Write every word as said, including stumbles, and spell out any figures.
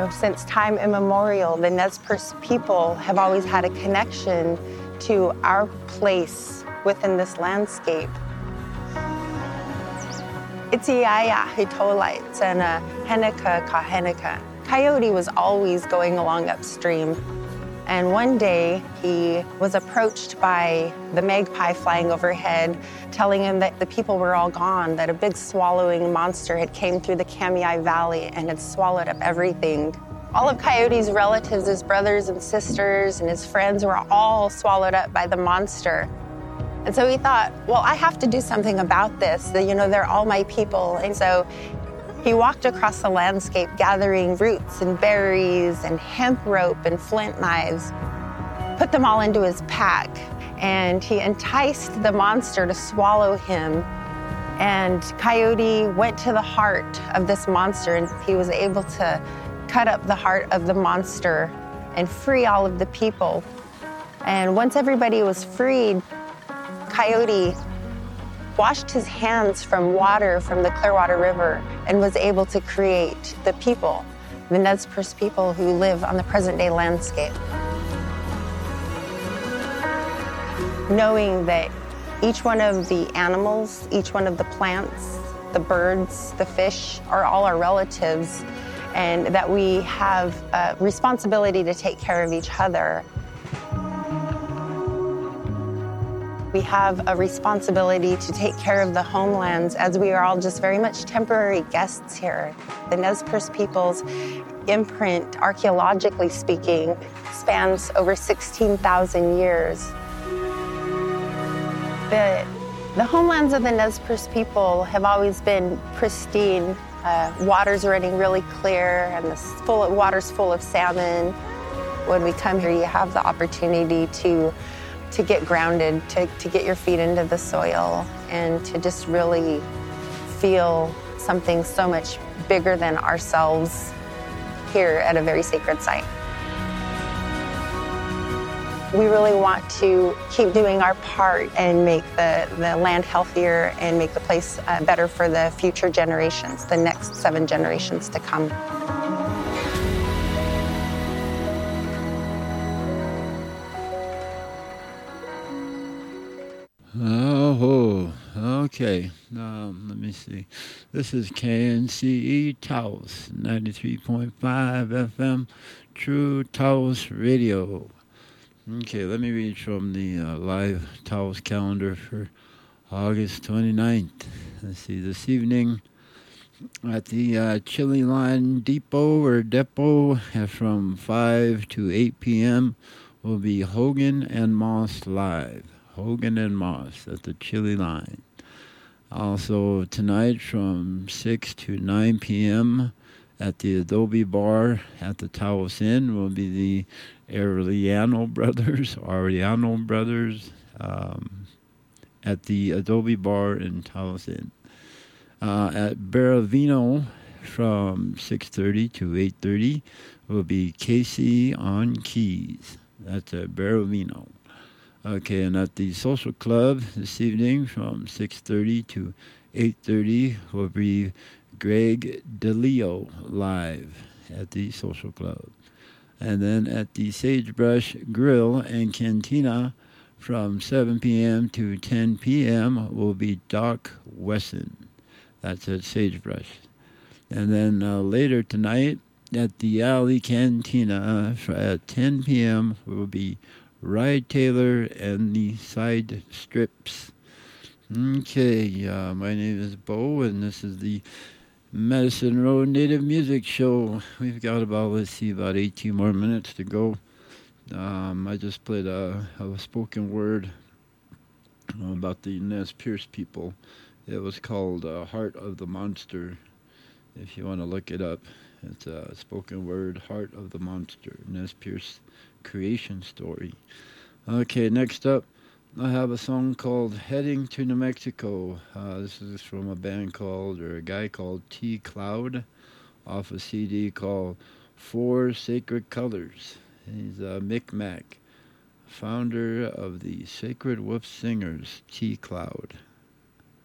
know, since time immemorial, the Nez Perce people have always had a connection to our place within this landscape. Itiaya Hitolites and uh, Henika Kahenika. Coyote was always going along upstream. And one day he was approached by the magpie flying overhead, telling him that the people were all gone, that a big swallowing monster had came through the Kamiai Valley and had swallowed up everything. All of Coyote's relatives, his brothers and sisters and his friends were all swallowed up by the monster. And so he thought, well, I have to do something about this. You know, they're all my people. And so he walked across the landscape gathering roots and berries and hemp rope and flint knives, put them all into his pack, and he enticed the monster to swallow him. And Coyote went to the heart of this monster, and he was able to cut up the heart of the monster and free all of the people. And once everybody was freed, Coyote washed his hands from water from the Clearwater River and was able to create the people, the Nez Perce people who live on the present-day landscape. Knowing that each one of the animals, each one of the plants, the birds, the fish are all our relatives, and that we have a responsibility to take care of each other. We have a responsibility to take care of the homelands, as we are all just very much temporary guests here. The Nez Perce people's imprint, archaeologically speaking, spans over sixteen thousand years. The, the homelands of the Nez Perce people have always been pristine. Uh, water's running really clear, and the full of, water's full of salmon. When we come here, you have the opportunity to to get grounded, to, to get your feet into the soil, and to just really feel something so much bigger than ourselves here at a very sacred site. We really want to keep doing our part and make the, the land healthier and make the place uh, better for the future generations, the next seven generations to come. Oh, okay. Um, let me see. This is K N C E Taos, ninety-three point five F M, True Taos Radio. Okay, let me read from the uh, live Taos calendar for August twenty-ninth. Let's see, this evening at the uh, Chili Line Depot or Depot uh, from five to eight p.m. will be Hogan and Moss live. Hogan and Moss at the Chili Line. Also tonight from six to nine p.m. at the Adobe Bar at the Taos Inn will be the Arellano Brothers, Arellano Brothers um, at the Adobe Bar in Taos Inn. Uh, at Barravino from six thirty to eight thirty will be Casey on Keys. That's at Barravino. Okay, and at the Social Club this evening from six thirty to eight thirty will be Greg DeLeo live at the Social Club. And then at the Sagebrush Grill and Cantina from seven p.m. to ten p.m. will be Doc Wesson. That's at Sagebrush. And then uh, later tonight at the Alley Cantina uh, at ten p.m. will be Ride Taylor and the Side Strips. Okay, uh, my name is Bo, and this is the Medicine Road Native Music Show. We've got about, let's see, about eighteen more minutes to go. Um, I just played a, a spoken word about the Nez Perce people. It was called uh, Heart of the Monster, if you want to look it up. It's a spoken word, Heart of the Monster, Nez Perce creation story. Okay, next up, I have a song called Heading to New Mexico. Uh, this is from a band called, or a guy called T Cloud, off a C D called Four Sacred Colors. He's a Micmac, founder of the Sacred Wolf Singers, T Cloud.